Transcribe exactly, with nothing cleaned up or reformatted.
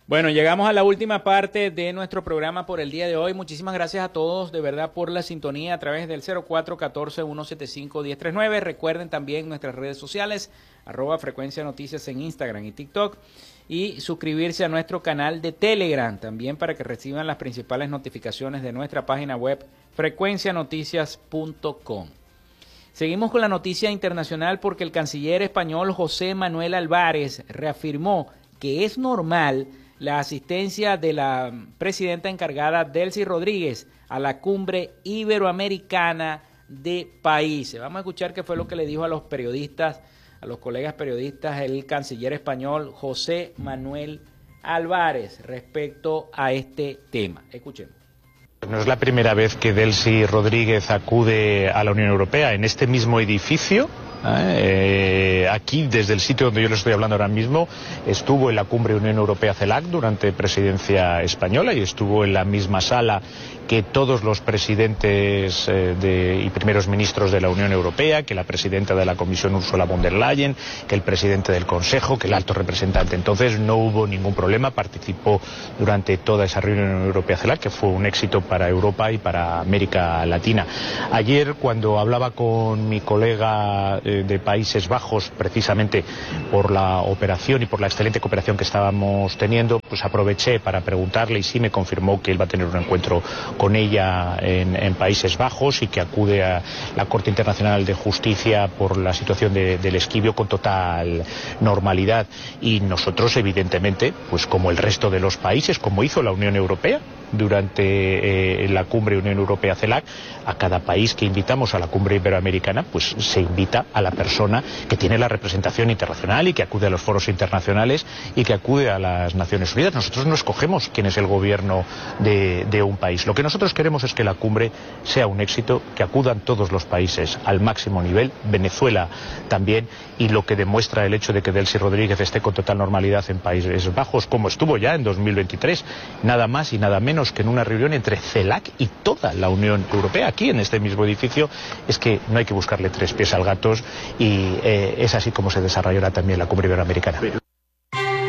Bueno, llegamos a la última parte de nuestro programa por el día de hoy. Muchísimas gracias a todos, de verdad, por la sintonía a través del cero cuatro uno cuatro, uno siete cinco, uno cero tres nueve. Recuerden también nuestras redes sociales, arroba Frecuencia Noticias en Instagram y TikTok, y suscribirse a nuestro canal de Telegram también para que reciban las principales notificaciones de nuestra página web frecuencia noticias punto com. Seguimos con la noticia internacional porque el canciller español José Manuel Álvarez reafirmó que es normal la asistencia de la presidenta encargada Delcy Rodríguez a la cumbre iberoamericana de países. Vamos a escuchar qué fue lo que le dijo a los periodistas, a los colegas periodistas, el canciller español José Manuel Álvarez respecto a este tema. Escuchemos. No es la primera vez que Delcy Rodríguez acude a la Unión Europea. En este mismo edificio, eh, aquí desde el sitio donde yo les estoy hablando ahora mismo, estuvo en la cumbre Unión Europea-CELAC durante presidencia española y estuvo en la misma sala que todos los presidentes eh, de, y primeros ministros de la Unión Europea, que la presidenta de la Comisión Ursula von der Leyen, que el presidente del Consejo, que el alto representante. Entonces no hubo ningún problema, participó durante toda esa reunión Europea-CELAC, que fue un éxito para Europa y para América Latina. Ayer, cuando hablaba con mi colega eh, de Países Bajos, precisamente por la operación y por la excelente cooperación que estábamos teniendo, pues aproveché para preguntarle y sí me confirmó que él va a tener un encuentro con ella en, en Países Bajos y que acude a la Corte Internacional de Justicia por la situación de, del Esquivio con total normalidad. Y nosotros, evidentemente, pues como el resto de los países, como hizo la Unión Europea durante eh, la cumbre Unión Europea-CELAC, a cada país que invitamos a la cumbre iberoamericana, pues se invita a la persona que tiene la representación internacional y que acude a los foros internacionales y que acude a las Naciones Unidas. Nosotros no escogemos quién es el gobierno de, de un país. Lo que nosotros queremos es que la cumbre sea un éxito, que acudan todos los países al máximo nivel, Venezuela también, y lo que demuestra el hecho de que Delcy Rodríguez esté con total normalidad en Países Bajos, como estuvo ya en dos mil veintitrés, nada más y nada menos que en una reunión entre CELAC y toda la Unión Europea, aquí en este mismo edificio. Es que no hay que buscarle tres pies al gato y eh, es así como se desarrollará también la cumbre iberoamericana.